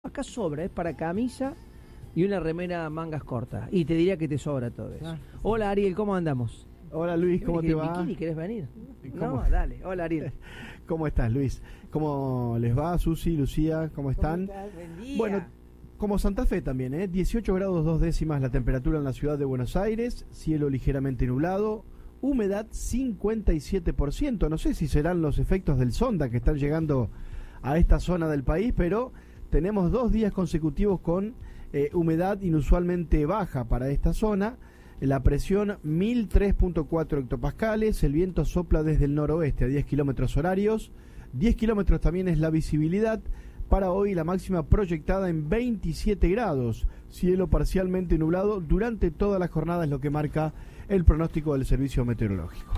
Acá sobra, es para camisa y una remera mangas cortas. Y te diría que te sobra todo eso. Hola Ariel, ¿cómo andamos? Hola Luis, ¿cómo te va? ¿Bikini querés venir? ¿Cómo? No, dale. Hola Ariel. ¿Cómo estás, Luis? ¿Cómo les va, Susi, Lucía? ¿Cómo están? ¿Cómo estás? Buen día. Bueno, como Santa Fe también, 18 grados 2 décimas la temperatura en la ciudad de Buenos Aires, cielo ligeramente nublado, humedad 57%. No sé si serán los efectos del sonda que están llegando a esta zona del país, pero tenemos 2 días consecutivos con humedad inusualmente baja para esta zona. La presión 1003.4 hectopascales, el viento sopla desde el noroeste a 10 kilómetros horarios, 10 kilómetros también es la visibilidad. Para hoy la máxima proyectada en 27 grados, cielo parcialmente nublado durante toda la jornada es lo que marca el pronóstico del servicio meteorológico.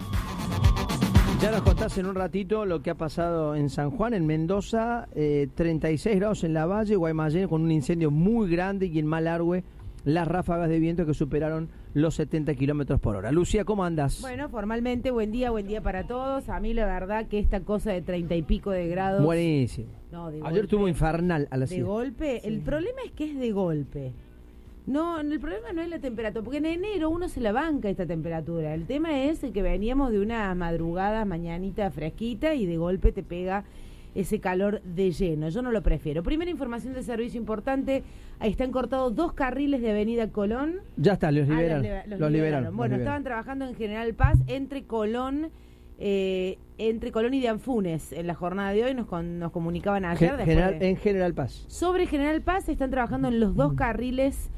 Ya nos contás en un ratito lo que ha pasado en San Juan, en Mendoza, 36 grados en la Valle, Guaymallén con un incendio muy grande y en Malargüe las ráfagas de viento que superaron los 70 kilómetros por hora. Lucía, ¿cómo andas? Bueno, formalmente, buen día para todos. A mí la verdad que esta cosa de 30 y pico de grados... Buenísimo. No, de Ayer golpe, estuvo infernal a la de siesta. golpe, sí. El problema es que es de golpe. No, el problema no es la temperatura, porque en enero uno se la banca esta temperatura. El tema es que veníamos de unas madrugadas, mañanita fresquita y de golpe te pega ese calor de lleno. Yo no lo prefiero. Primera información de servicio importante, ahí están cortados 2 carriles de Avenida Colón. Ya está, los liberaron. Los liberaron. Bueno, estaban trabajando en General Paz entre Colón y de Anfunes en la jornada de hoy, nos comunicaban ayer. En General Paz. Sobre General Paz están trabajando en los 2 carriles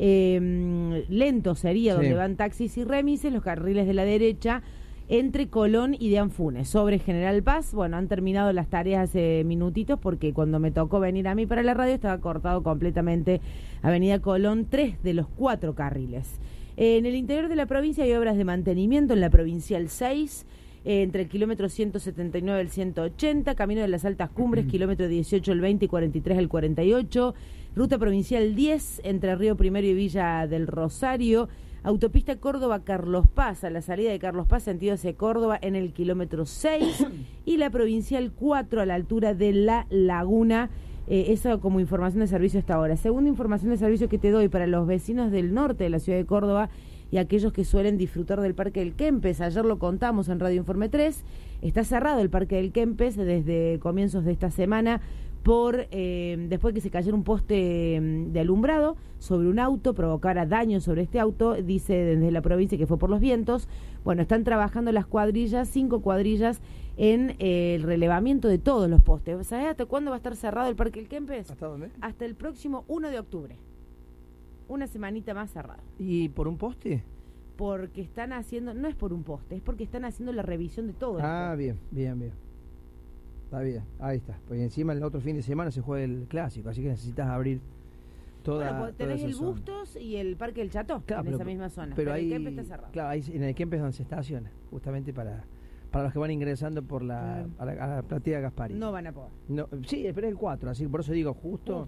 lentos, sería, donde van taxis y remises, los carriles de la derecha, entre Colón y de Anfunes. Sobre General Paz, bueno, han terminado las tareas hace minutitos porque cuando me tocó venir a mí para la radio estaba cortado completamente Avenida Colón, 3 de los 4 carriles. En el interior de la provincia hay obras de mantenimiento en la Provincial 6, entre el kilómetro 179 al 180, Camino de las Altas Cumbres, kilómetro 18 al 20 y 43 al 48, Ruta Provincial 10, entre Río Primero y Villa del Rosario, Autopista Córdoba-Carlos Paz, a la salida de Carlos Paz, sentido hacia Córdoba, en el kilómetro 6, y la Provincial 4 a la altura de La Laguna. Eso como información de servicio hasta ahora. Segunda información de servicio que te doy para los vecinos del norte de la ciudad de Córdoba y aquellos que suelen disfrutar del Parque del Kempes. Ayer lo contamos en Radio Informe 3, está cerrado el Parque del Kempes desde comienzos de esta semana después que se cayera un poste de alumbrado sobre un auto, provocara daño sobre este auto, dice desde la provincia que fue por los vientos. Bueno, están trabajando las cuadrillas, 5 cuadrillas en el relevamiento de todos los postes. ¿Sabés hasta cuándo va a estar cerrado el Parque del Kempes? ¿Hasta dónde? Hasta el próximo 1 de octubre. Una semanita más cerrado. ¿Y por un poste? Porque están haciendo, no es por un poste, es porque están haciendo la revisión de todo. Bien. Está bien, ahí está. Porque encima el otro fin de semana se juega el clásico, así que necesitas abrir toda. Bueno, tenés toda el esa zona. Bustos y el Parque del Chato, claro, en esa misma zona. Pero ahí, el Kempes está cerrado. Claro, ahí en el Kempes donde se estaciona, justamente para los que van ingresando por a la platea Gasparí. No van a poder. No, sí, pero es el 4, así que por eso digo justo.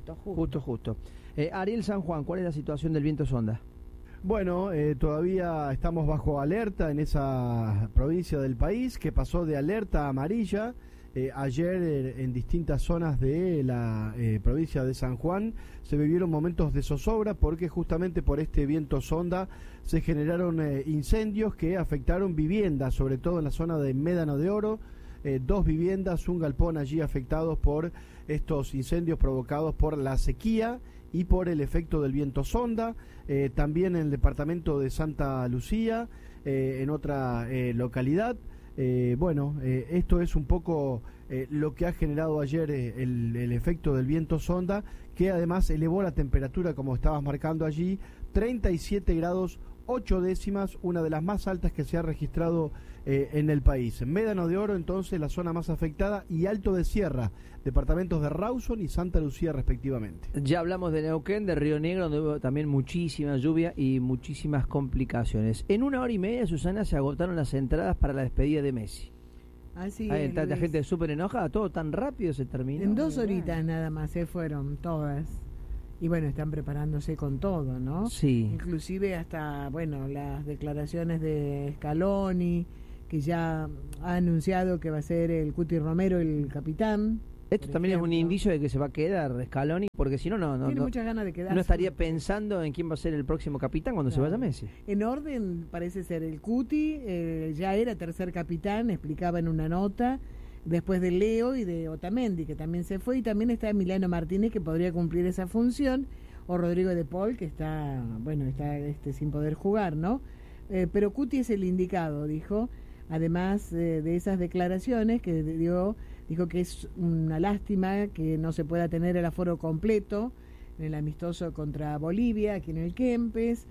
Ariel San Juan, ¿cuál es la situación del viento sonda? Bueno, todavía estamos bajo alerta en esa provincia del país que pasó de alerta amarilla. Ayer en distintas zonas de la provincia de San Juan se vivieron momentos de zozobra porque justamente por este viento sonda se generaron incendios que afectaron viviendas, sobre todo en la zona de Médano de Oro, 2 viviendas, un galpón allí afectados por estos incendios provocados por la sequía y por el efecto del viento sonda. También en el departamento de Santa Lucía, en otra localidad. Esto es un poco lo que ha generado ayer el efecto del viento sonda, que además elevó la temperatura, como estabas marcando allí, 37 grados 8 décimas, una de las más altas que se ha registrado en el país. Médano de Oro, entonces, la zona más afectada, y Alto de Sierra, departamentos de Rawson y Santa Lucía, respectivamente. Ya hablamos de Neuquén, de Río Negro, donde hubo también muchísima lluvia y muchísimas complicaciones. En 1 hora y media, Susana, se agotaron las entradas para la despedida de Messi. Así Ahí es, está la Luis. gente súper enojada, todo tan rápido se terminó. En 2 horitas nada más se fueron todas. Y bueno, están preparándose con todo, ¿no? Sí. Inclusive hasta, bueno, las declaraciones de Scaloni, que ya ha anunciado que va a ser el Cuti Romero el capitán, Esto por también es un ejemplo. indicio de que se va a quedar Scaloni, porque si no, Tiene muchas ganas de quedarse. no estaría pensando en quién va a ser el próximo capitán cuando se Claro. vaya Messi. En orden parece ser el Cuti, ya era tercer capitán, explicaba en una nota, después de Leo y de Otamendi, que también se fue, y también está Emiliano Martínez, que podría cumplir esa función, o Rodrigo de Paul, que está sin poder jugar, ¿no? Pero Cuti es el indicado, dijo, además de esas declaraciones que dijo que es una lástima que no se pueda tener el aforo completo en el amistoso contra Bolivia, aquí en el Kempes,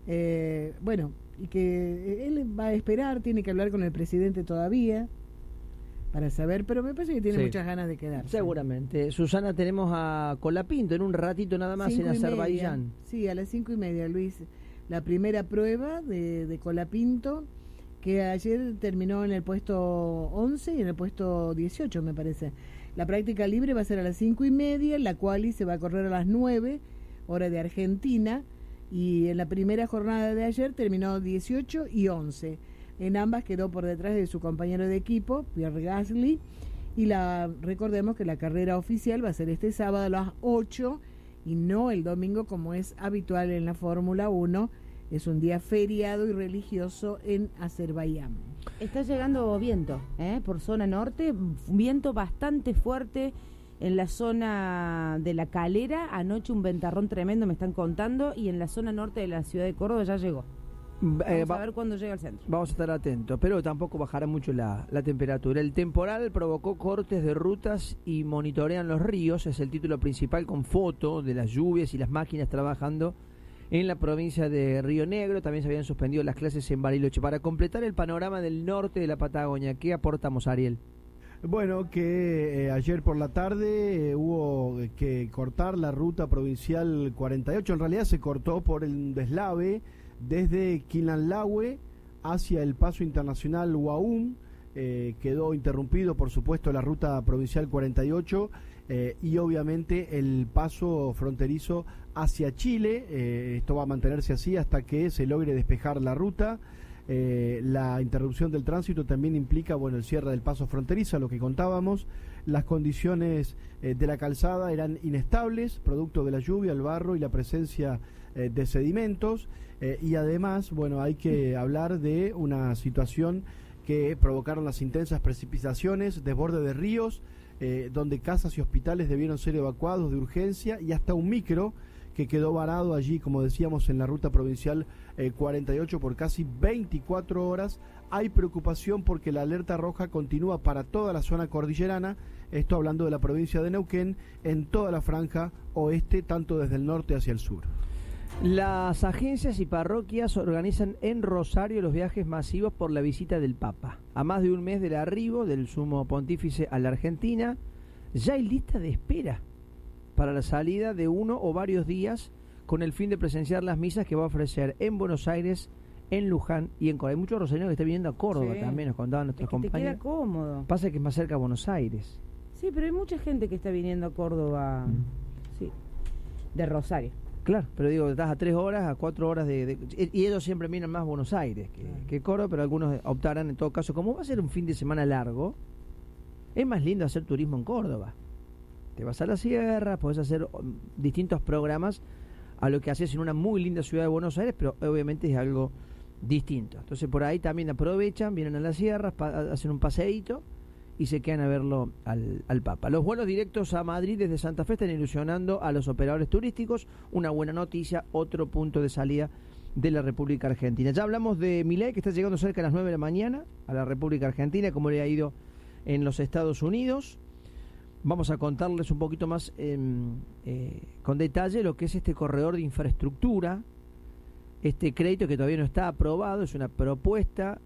y que él va a esperar, tiene que hablar con el presidente todavía para saber, pero me parece que tiene Sí. muchas ganas de quedarse. Seguramente. Susana, tenemos a Colapinto en un ratito nada más en 5:30. Azerbaiyán. Sí, a las 5:30, Luis. La primera prueba de Colapinto, que ayer terminó en el puesto 11 y en el puesto 18, me parece. La práctica libre va a ser a las 5:30, la quali se va a correr a las 9, hora de Argentina, y en la primera jornada de ayer terminó 18 y 11. En ambas quedó por detrás de su compañero de equipo, Pierre Gasly, y recordemos que la carrera oficial va a ser este sábado a las 8 y no el domingo como es habitual en la Fórmula 1. Es un día feriado y religioso en Azerbaiyán. Está llegando viento, por zona norte, viento bastante fuerte en la zona de La Calera. Anoche un ventarrón tremendo, me están contando, y en la zona norte de la ciudad de Córdoba ya llegó. Vamos a ver cuándo llega al centro. Vamos a estar atentos, pero tampoco bajará mucho la temperatura. El temporal provocó cortes de rutas y monitorean los ríos, es el título principal con foto de las lluvias y las máquinas trabajando en la provincia de Río Negro. También se habían suspendido las clases en Bariloche. Para completar el panorama del norte de la Patagonia, ¿qué aportamos, Ariel? Bueno, que ayer por la tarde hubo que cortar la ruta provincial 48. En realidad se cortó por el deslave desde Quilanlahue hacia el paso internacional Huaum. Quedó interrumpido, por supuesto, la ruta provincial 48 y obviamente el paso fronterizo hacia Chile. Esto va a mantenerse así hasta que se logre despejar la ruta. La interrupción del tránsito también implica, el cierre del paso fronterizo, lo que contábamos. Las condiciones de la calzada eran inestables, producto de la lluvia, el barro y la presencia de sedimentos, y además, hay que hablar de una situación que provocaron las intensas precipitaciones, desborde de ríos, donde casas y hospitales debieron ser evacuados de urgencia, y hasta un micro que quedó varado allí, como decíamos, en la ruta provincial 48 por casi 24 horas. Hay preocupación porque la alerta roja continúa para toda la zona cordillerana, esto hablando de la provincia de Neuquén, en toda la franja oeste, tanto desde el norte hacia el sur. Las agencias y parroquias organizan en Rosario los viajes masivos por la visita del Papa. A más de un mes del arribo del sumo pontífice a la Argentina, ya hay lista de espera para la salida de uno o varios días con el fin de presenciar las misas que va a ofrecer en Buenos Aires, en Luján y en Córdoba. Hay muchos rosarinos que están viniendo a Córdoba, Sí. también, nos contaban nuestros Es que te compañeros. queda cómodo. Pasa que es más cerca a Buenos Aires. Sí, pero hay mucha gente que está viniendo a Córdoba, sí, de Rosario. Claro, pero digo, estás a 3 horas, a 4 horas y ellos siempre miran más Buenos Aires que Córdoba, pero algunos optarán en todo caso. Como va a ser un fin de semana largo, es más lindo hacer turismo en Córdoba. Te vas a la sierra, podés hacer distintos programas a lo que haces en una muy linda ciudad de Buenos Aires, pero obviamente es algo distinto. Entonces por ahí también aprovechan, vienen a las sierras, hacen un paseíto y se quedan a verlo al Papa. Los vuelos directos a Madrid desde Santa Fe están ilusionando a los operadores turísticos. Una buena noticia, otro punto de salida de la República Argentina. Ya hablamos de Milei, que está llegando cerca de las 9 de la mañana a la República Argentina, como le ha ido en los Estados Unidos. Vamos a contarles un poquito más con detalle lo que es este corredor de infraestructura, este crédito que todavía no está aprobado, es una propuesta,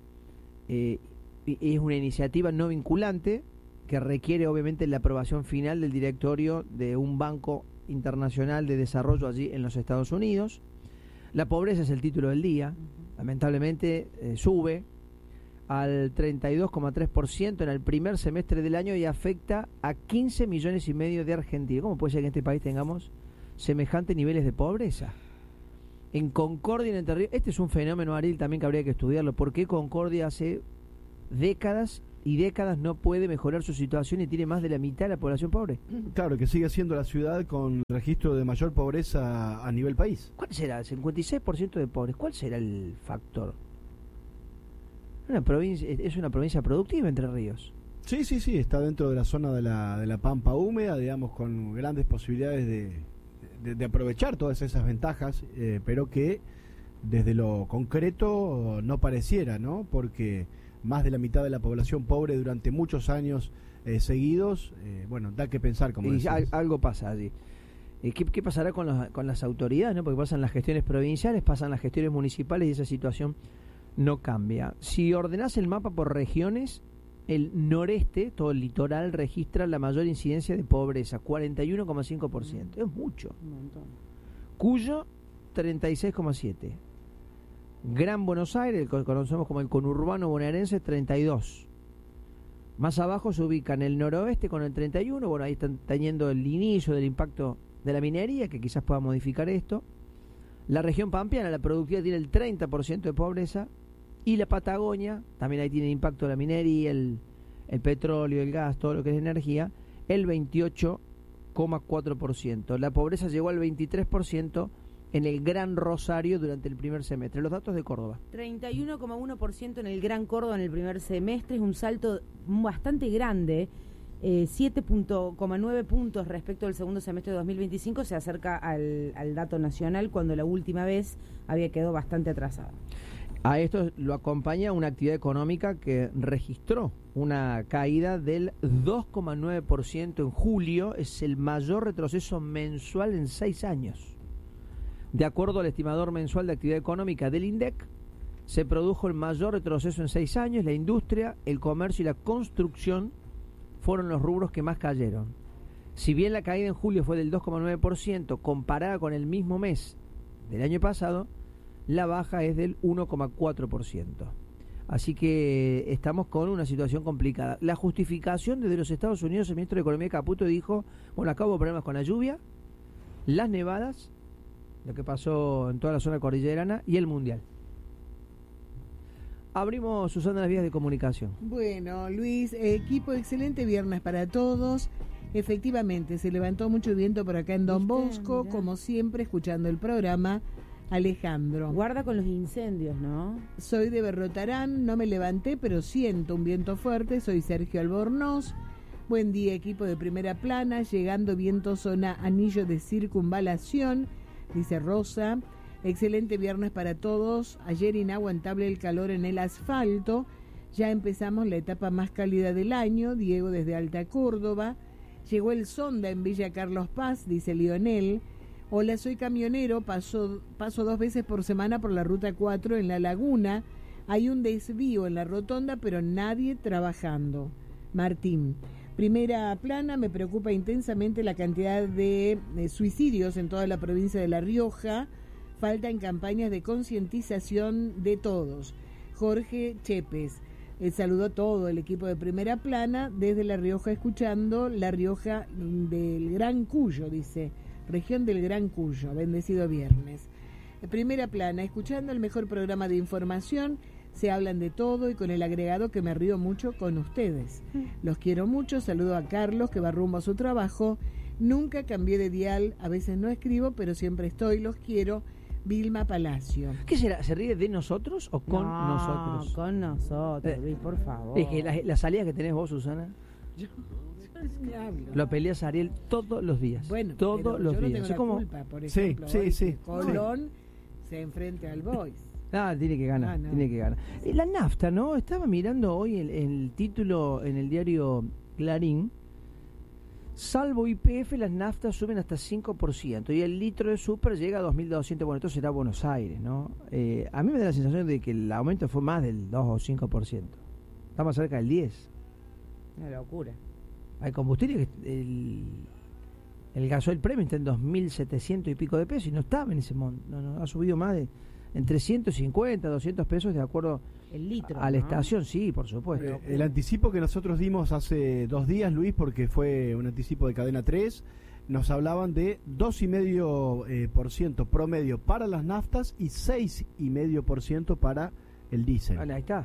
es una iniciativa no vinculante que requiere obviamente la aprobación final del directorio de un banco internacional de desarrollo allí en los Estados Unidos. La pobreza es el título del día, lamentablemente sube al 32,3% en el primer semestre del año y afecta a 15 millones y medio de argentinos. ¿Cómo puede ser que en este país tengamos semejantes niveles de pobreza? En Concordia, en Entre Ríos, este es un fenómeno, Ariel, también que habría que estudiarlo. ¿Por qué Concordia hace décadas y décadas no puede mejorar su situación y tiene más de la mitad de la población pobre. Claro, que sigue siendo la ciudad con registro de mayor pobreza a nivel país. ¿Cuál será? El 56% de pobres. ¿Cuál será el factor? Es una provincia productiva, Entre Ríos. Sí, está dentro de la zona de la pampa húmeda, digamos, con grandes posibilidades de aprovechar todas esas ventajas, pero que desde lo concreto no pareciera, ¿no? Porque más de la mitad de la población pobre durante muchos años seguidos, bueno, da que pensar, como decís. Algo pasa allí. ¿Qué pasará con las autoridades, ¿no? Porque pasan las gestiones provinciales, pasan las gestiones municipales y esa situación no cambia. Si ordenás el mapa por regiones, el noreste, todo el litoral, registra la mayor incidencia de pobreza, 41,5%. Es mucho. Un montón. Cuyo, 36,7%. Gran Buenos Aires, que conocemos como el conurbano bonaerense, 32%. Más abajo se ubica en el noroeste con el 31%. Bueno, ahí están teniendo el inicio del impacto de la minería, que quizás pueda modificar esto. La región pampeana, la productividad, tiene el 30% de pobreza. Y la Patagonia, también ahí tiene impacto la minería, el petróleo, el gas, todo lo que es energía, el 28,4%. La pobreza llegó al 23% en el Gran Rosario durante el primer semestre. Los datos de Córdoba. 31,1% en el Gran Córdoba en el primer semestre, es un salto bastante grande, 7,9 puntos respecto al segundo semestre de 2025, se acerca al dato nacional cuando la última vez había quedado bastante atrasado. A esto lo acompaña una actividad económica que registró una caída del 2,9% en julio, es el mayor retroceso mensual en 6 años. De acuerdo al estimador mensual de actividad económica del INDEC, se produjo el mayor retroceso en 6 años. La industria, el comercio y la construcción fueron los rubros que más cayeron. Si bien la caída en julio fue del 2,9% comparada con el mismo mes del año pasado, la baja es del 1,4%. Así que estamos con una situación complicada. La justificación desde los Estados Unidos, el ministro de Economía Caputo dijo, bueno, acá hubo problemas con la lluvia, las nevadas, lo que pasó en toda la zona cordillerana y el Mundial. Abrimos, Susana, las vías de comunicación. Bueno, Luis, equipo excelente viernes para todos. Efectivamente, se levantó mucho viento por acá en Don Bosco, como siempre, escuchando el programa. Alejandro. Guarda con los incendios, ¿no? Soy de Berrotarán, no me levanté, pero siento un viento fuerte. Soy Sergio Albornoz. Buen día, equipo de Primera Plana. Llegando viento zona anillo de circunvalación, dice Rosa. Excelente viernes para todos. Ayer inaguantable el calor en el asfalto. Ya empezamos la etapa más cálida del año. Diego desde Alta Córdoba. Llegó el sonda en Villa Carlos Paz, dice Lionel. Hola, soy camionero, paso 2 veces por semana por la ruta 4 en La Laguna. Hay un desvío en la rotonda, pero nadie trabajando. Martín. Primera Plana, me preocupa intensamente la cantidad de suicidios en toda la provincia de La Rioja. Faltan campañas de concientización de todos. Jorge Chepes. Saludó a todo el equipo de Primera Plana desde La Rioja, escuchando La Rioja del Gran Cuyo, dice. Región del Gran Cuyo, bendecido viernes. Primera Plana, escuchando el mejor programa de información, se hablan de todo y con el agregado que me río mucho con ustedes. Los quiero mucho, saludo a Carlos que va rumbo a su trabajo, nunca cambié de dial, a veces no escribo, pero siempre estoy, los quiero. Vilma Palacio. ¿Qué será? ¿Se ríe de nosotros o con nosotros? Con nosotros, Luis, por favor. Es que la salida que tenés vos, Susana... Lo peleas a Ariel todos los días. Bueno, todos los yo no días. tengo la culpa, por ejemplo, sí. Colón se enfrenta al Boys. Tiene que ganar, tiene que ganar. La nafta, ¿no? Estaba mirando hoy el título en el diario Clarín. Salvo YPF, las naftas suben hasta 5% y el litro de súper llega a 2.200. Bueno, esto será Buenos Aires, ¿no? A mí me da la sensación de que el aumento fue más del 2 o 5%. Estamos cerca del 10%. Una locura. Hay combustible que el gasoil premium está en 2.700 y pico de pesos y no estaba en ese monto. No, ha subido más de entre 150 200 pesos de acuerdo el litro, a la estación, sí, por supuesto. El anticipo que nosotros dimos hace 2 días, Luis, porque fue un anticipo de Cadena 3, nos hablaban de 2,5% promedio para las naftas y 6,5% para el diésel. Ahí está.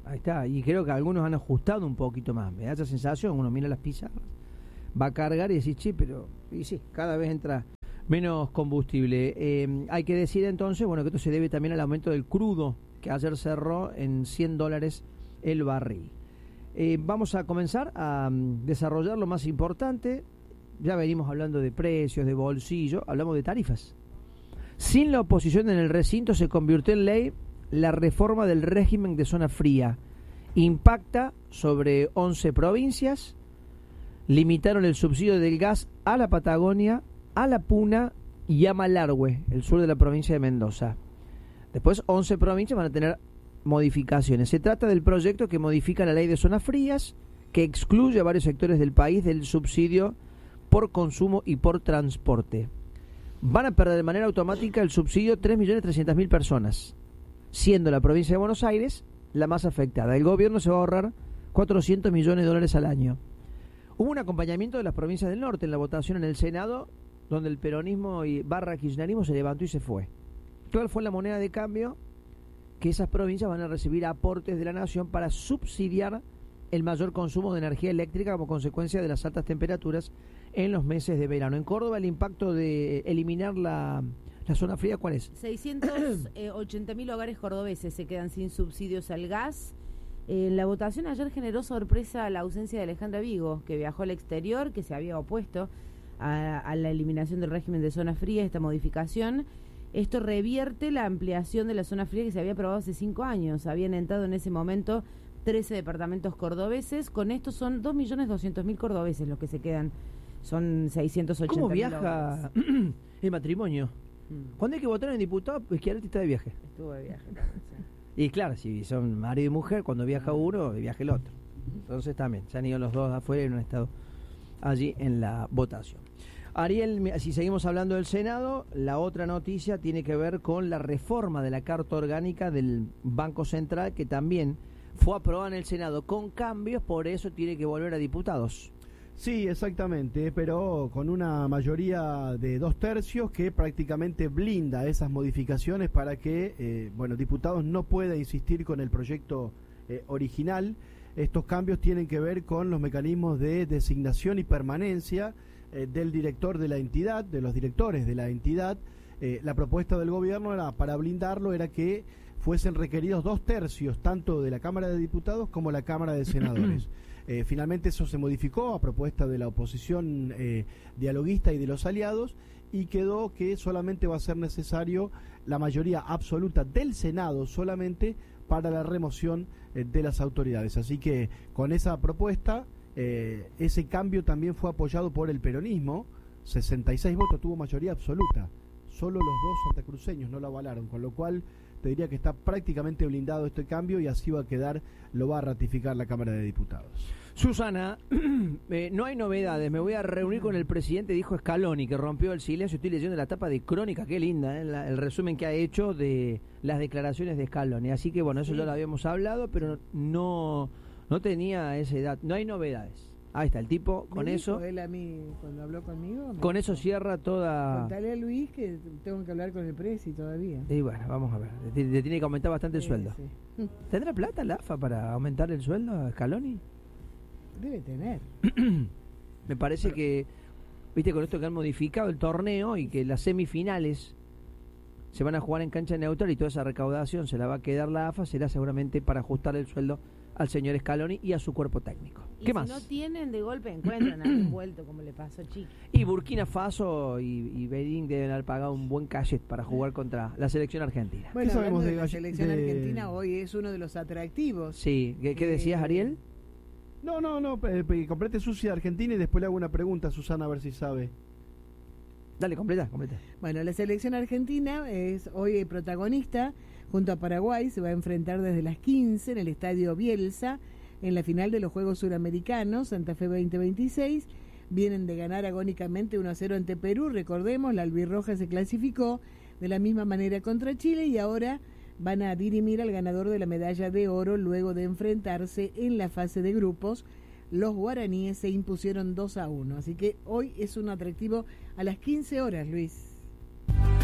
Ahí está, y creo que algunos han ajustado un poquito más. Me da esa sensación, uno mira las pizarras, va a cargar y decís, che, pero y sí, cada vez entra menos combustible. Hay que decir entonces, bueno, que esto se debe también al aumento del crudo, que ayer cerró en $100 el barril. Vamos a comenzar a desarrollar lo más importante. Ya venimos hablando de precios, de bolsillo, hablamos de tarifas. Sin la oposición en el recinto se convirtió en ley la reforma del régimen de zona fría. Impacta sobre 11 provincias. Limitaron el subsidio del gas a la Patagonia, a la Puna y a Malargüe, el sur de la provincia de Mendoza. Después 11 provincias van a tener modificaciones. Se trata del proyecto que modifica la ley de zonas frías, que excluye a varios sectores del país del subsidio por consumo y por transporte. Van a perder de manera automática el subsidio 3.300.000 personas, siendo la provincia de Buenos Aires la más afectada. El gobierno se va a ahorrar $400 millones al año. Hubo un acompañamiento de las provincias del norte en la votación en el Senado, donde el peronismo y barra kirchnerismo se levantó y se fue. ¿Cuál fue la moneda de cambio? Que esas provincias van a recibir aportes de la nación para subsidiar el mayor consumo de energía eléctrica como consecuencia de las altas temperaturas en los meses de verano. En Córdoba el impacto de eliminar la zona fría, ¿cuál es? 680.000 hogares cordobeses se quedan sin subsidios al gas. La votación ayer generó sorpresa la ausencia de Alejandra Vigo, que viajó al exterior, que se había opuesto a la eliminación del régimen de zona fría, esta modificación. Esto revierte la ampliación de la zona fría que se había aprobado hace 5 años. Habían entrado en ese momento 13 departamentos cordobeses. Con esto son 2.200.000 cordobeses los que se quedan. Son 680.000. ¿Cómo viaja el matrimonio? ¿Cuándo hay que votar en diputado? Schiaretti está de viaje. Estuvo de viaje. Y claro, si son marido y mujer, cuando viaja uno, viaja el otro. Entonces también, se han ido los dos afuera y no han estado allí en la votación. Ariel, si seguimos hablando del Senado, la otra noticia tiene que ver con la reforma de la Carta Orgánica del Banco Central, que también fue aprobada en el Senado con cambios, por eso tiene que volver a diputados. Sí, exactamente, pero con una mayoría de 2/3 que prácticamente blinda esas modificaciones para que, diputados no pueda insistir con el proyecto original. Estos cambios tienen que ver con los mecanismos de designación y permanencia del director de la entidad, de los directores de la entidad. La propuesta del gobierno era, para blindarlo, era que fuesen requeridos 2/3 tanto de la Cámara de Diputados como la Cámara de Senadores. Finalmente eso se modificó a propuesta de la oposición dialoguista y de los aliados, y quedó que solamente va a ser necesario la mayoría absoluta del Senado solamente para la remoción de las autoridades. Así que con esa propuesta, ese cambio también fue apoyado por el peronismo. 66 votos, tuvo mayoría absoluta. Solo los dos santacruceños no lo avalaron, con lo cual te diría que está prácticamente blindado este cambio y así va a quedar, lo va a ratificar la Cámara de Diputados. Susana, no hay novedades, me voy a reunir con el presidente, dijo Scaloni, que rompió el silencio. Estoy leyendo la tapa de Crónica, qué linda, el resumen que ha hecho de las declaraciones de Scaloni. Así que bueno, eso ya lo habíamos hablado, pero no tenía esa edad, no hay novedades. Ahí está, el tipo, con eso... Él a mí, cuando habló conmigo... Con eso cierra toda... Contale a Luis que tengo que hablar con el presi todavía. Y bueno, vamos a ver, le tiene que aumentar bastante el sueldo. Sí. ¿Tendrá plata la AFA para aumentar el sueldo a Scaloni? Debe tener. Me parece que, viste, con esto que han modificado el torneo y que las semifinales se van a jugar en cancha neutral y toda esa recaudación se la va a quedar la AFA, será seguramente para ajustar el sueldo al señor Scaloni y a su cuerpo técnico. ¿Qué más? Si no tienen, de golpe encuentran a un vuelto, como le pasó a Chiqui. Y Burkina Faso y Benín deben haber pagado un buen cachet para jugar contra la selección argentina. Bueno, hablando de la selección argentina, hoy es uno de los atractivos. Sí, ¿qué decías, Ariel? No, complete Susi de Argentina y después le hago una pregunta a Susana a ver si sabe. Dale, completa. Bueno, la selección argentina es hoy protagonista. Junto a Paraguay se va a enfrentar desde las 15 en el Estadio Bielsa en la final de los Juegos Suramericanos Santa Fe 2026. Vienen de ganar agónicamente 1-0 ante Perú. Recordemos, la albirroja se clasificó de la misma manera contra Chile y ahora van a dirimir al ganador de la medalla de oro luego de enfrentarse en la fase de grupos. Los guaraníes se impusieron 2-1, así que hoy es un atractivo a las 15 horas, Luis.